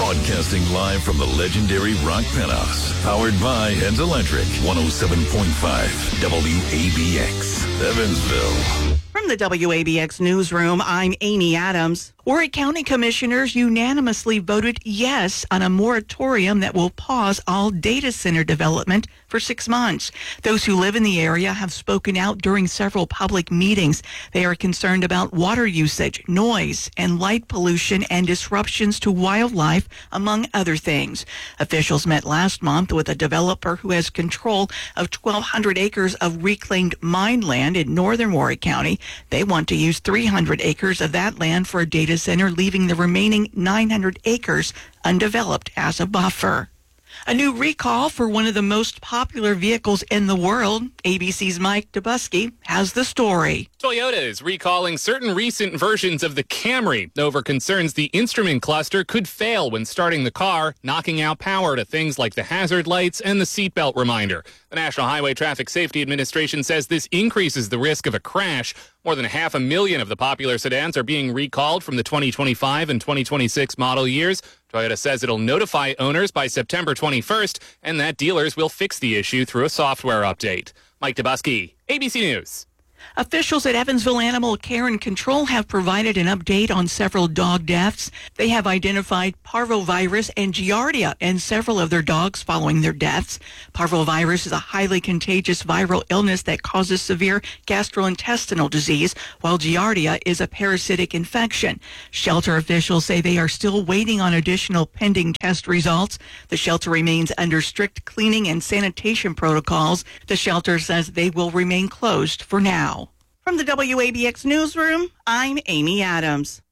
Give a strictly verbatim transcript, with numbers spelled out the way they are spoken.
Broadcasting live from the legendary Rock Penthouse. Powered by Heads Electric. one oh seven point five W A B X, Evansville. From the W A B X newsroom, I'm Amy Adams. Warwick County Commissioners unanimously voted yes on a moratorium that will pause all data center development for six months. Those who live in the area have spoken out during several public meetings. They are concerned about water usage, noise, and light pollution and disruptions to wildlife, among other things. Officials met last month with a developer who has control of twelve hundred acres of reclaimed mine land in northern Warwick County. They want to use three hundred acres of that land for a data center, leaving the remaining nine hundred acres undeveloped as a buffer. A new recall for one of the most popular vehicles in the world. A B C's Mike Dubusky has the story. Toyota is recalling certain recent versions of the Camry over concerns the instrument cluster could fail when starting the car, knocking out power to things like the hazard lights and the seatbelt reminder. The National Highway Traffic Safety Administration says this increases the risk of a crash. More than half a million of the popular sedans are being recalled from the twenty twenty-five and twenty twenty-six model years. Toyota says it'll notify owners by September twenty-first and that dealers will fix the issue through a software update. Mike Dubusky, A B C News. Officials at Evansville Animal Care and Control have provided an update on several dog deaths. They have identified parvovirus and giardia in several of their dogs following their deaths. Parvovirus is a highly contagious viral illness that causes severe gastrointestinal disease, while giardia is a parasitic infection. Shelter officials say they are still waiting on additional pending test results. The shelter remains under strict cleaning and sanitation protocols. The shelter says they will remain closed for now. From the W A B X newsroom, I'm Amy Adams.